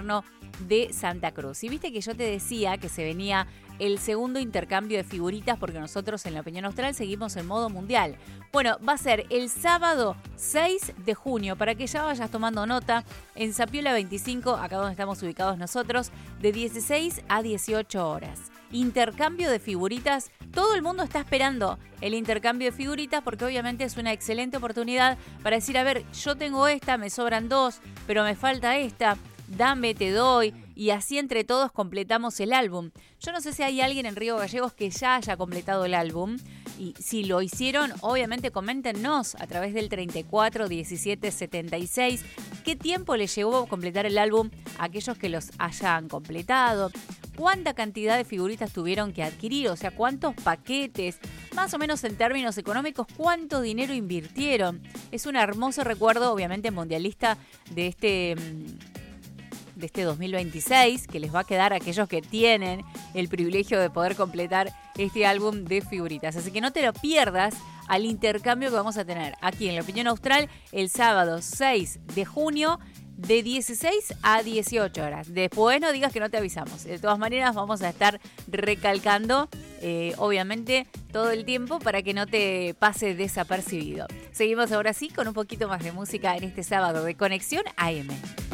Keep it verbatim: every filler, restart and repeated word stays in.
gobierno de Santa Cruz. Y viste que yo te decía que se venía el segundo intercambio de figuritas porque nosotros en La Opinión Austral seguimos en modo mundial. Bueno, va a ser el sábado seis de junio, para que ya vayas tomando nota, en Zapiola veinticinco, acá donde estamos ubicados nosotros, de dieciséis a dieciocho horas. Intercambio de figuritas. Todo el mundo está esperando el intercambio de figuritas porque obviamente es una excelente oportunidad para decir, a ver, yo tengo esta, me sobran dos, pero me falta esta, dame, te doy, y así entre todos completamos el álbum. Yo no sé si hay alguien en Río Gallegos que ya haya completado el álbum, y si lo hicieron, obviamente coméntenos a través del treinta y cuatro diecisiete setenta y seis qué tiempo les llevó completar el álbum a aquellos que los hayan completado, cuánta cantidad de figuritas tuvieron que adquirir, o sea, cuántos paquetes, más o menos en términos económicos, cuánto dinero invirtieron. Es un hermoso recuerdo, obviamente mundialista, de este... de este dos mil veintiséis, que les va a quedar a aquellos que tienen el privilegio de poder completar este álbum de figuritas. Así que no te lo pierdas al intercambio que vamos a tener aquí en La Opinión Austral el sábado seis de junio de dieciséis a dieciocho horas. Después no digas que no te avisamos. De todas maneras vamos a estar recalcando, eh, obviamente, todo el tiempo para que no te pase desapercibido. Seguimos ahora sí con un poquito más de música en este sábado de Conexión A M.